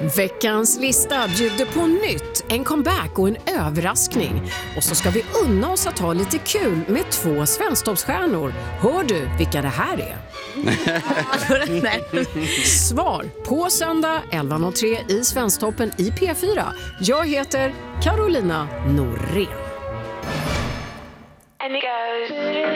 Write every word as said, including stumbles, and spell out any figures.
Veckans lista bjuder på nytt, en comeback och en överraskning. Och så ska vi unna oss att ha lite kul med två svensktoppsstjärnor. Hör du vilka det här är? Svar på söndag elva noll tre i Svensktoppen i P fyra. Jag heter Carolina Norén. And it goes